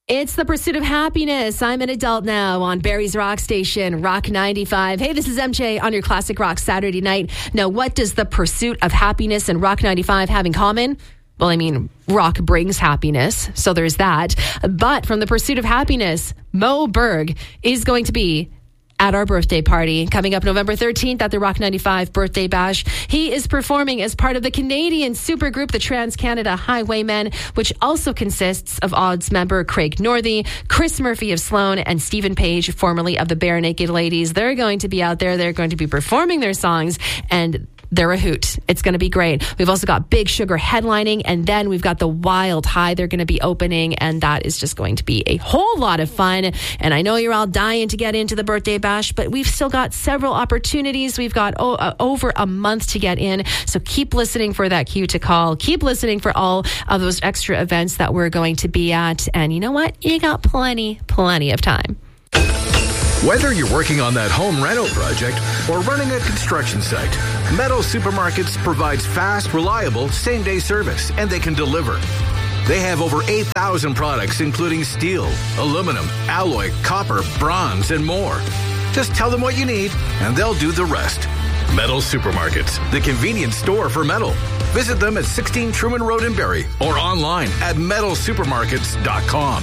It's the pursuit of happiness. I'm an adult now on Barrie's Rock Station, Rock 95. Hey, this is MJ on your Classic Rock Saturday night. Now, what does the pursuit of happiness and Rock 95 have in common? Well, I mean, rock brings happiness, so there's that. But from the pursuit of happiness, Mo Berg is going to be at our birthday party coming up November 13th at the Rock 95 Birthday Bash. He is performing as part of the Canadian supergroup, the Trans-Canada Highwaymen, which also consists of Odds member Craig Northey, Chris Murphy of Sloan, and Stephen Page, formerly of the Bare Naked Ladies. They're going to be out there. They're going to be performing their songs, and they're a hoot. It's going to be great. We've also got Big Sugar headlining, and then we've got the Wild High. They're going to be opening, and that is just going to be a whole lot of fun. And I know you're all dying to get into the Birthday Bash, but we've still got several opportunities. We've got over a month to get in, so keep listening for that cue to call. Keep listening for all of those extra events that we're going to be at. And you know what? You got plenty of time. Whether you're working on that home rental project or running a construction site, Metal Supermarkets provides fast, reliable, same-day service, and they can deliver. They have over 8,000 products, including steel, aluminum, alloy, copper, bronze, and more. Just tell them what you need, and they'll do the rest. Metal Supermarkets, the convenience store for metal. Visit them at 16 Truman Road in Barrie or online at metalsupermarkets.com.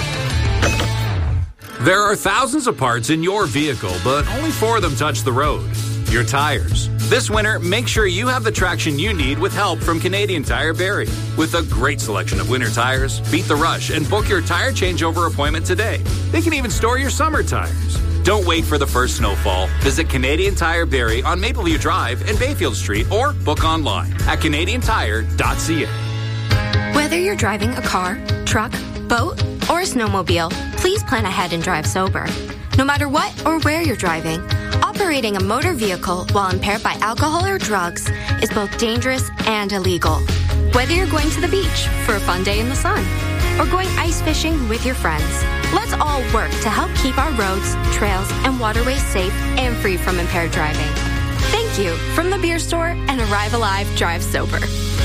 There are thousands of parts in your vehicle, but only 4 of them touch the road. Your tires. This winter, make sure you have the traction you need with help from Canadian Tire Barrie. With a great selection of winter tires, beat the rush and book your tire changeover appointment today. They can even store your summer tires. Don't wait for the first snowfall. Visit Canadian Tire Barrie on Mapleview Drive and Bayfield Street or book online at canadiantire.ca. Whether you're driving a car, truck, boat, or a snowmobile, please plan ahead and drive sober. No matter what or where you're driving, operating a motor vehicle while impaired by alcohol or drugs is both dangerous and illegal. Whether you're going to the beach for a fun day in the sun or going ice fishing with your friends, let's all work to help keep our roads, trails, and waterways safe and free from impaired driving. Thank you from the beer store and Arrive Alive Drive Sober.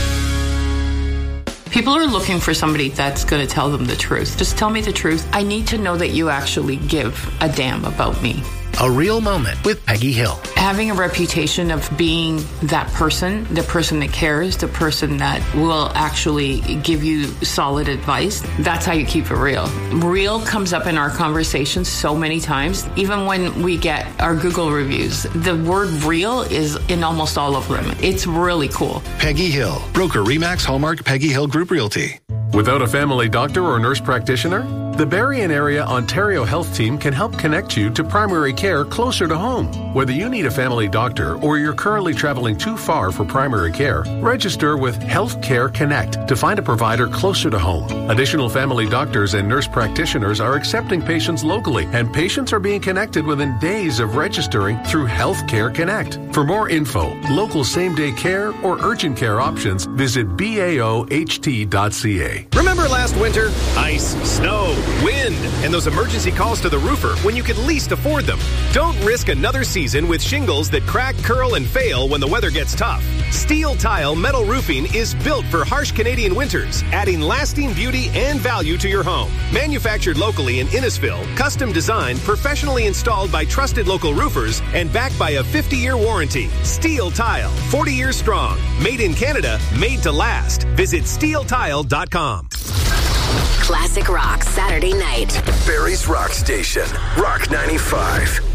People are looking for somebody that's going to tell them the truth. Just tell me the truth. I need to know that you actually give a damn about me. A Real Moment with Peggy Hill. Having a reputation of being that person, the person that cares, the person that will actually give you solid advice, that's how you keep it real. Real comes up in our conversations so many times. Even when we get our Google reviews, the word real is in almost all of them. It's really cool. Peggy Hill, broker Remax Hallmark Peggy Hill Group Realty. Without a family doctor or nurse practitioner, the Barrie and Area Ontario Health Team can help connect you to primary care closer to home. Whether you need a family doctor or you're currently traveling too far for primary care, register with Healthcare Connect to find a provider closer to home. Additional family doctors and nurse practitioners are accepting patients locally, and patients are being connected within days of registering through Healthcare Connect. For more info, local same-day care or urgent care options, visit baoht.ca. Remember last winter? Ice, snow, wind, and those emergency calls to the roofer when you could least afford them. Don't risk another season with shingles that crack, curl, and fail when the weather gets tough. Steel Tile Metal Roofing is built for harsh Canadian winters, adding lasting beauty and value to your home. Manufactured locally in Innisfil, custom designed, professionally installed by trusted local roofers, and backed by a 50-year warranty. Steel Tile, 40 years strong. Made in Canada, made to last. Visit SteelTile.com. Classic Rock Saturday night. Barrie's Rock Station, Rock 95.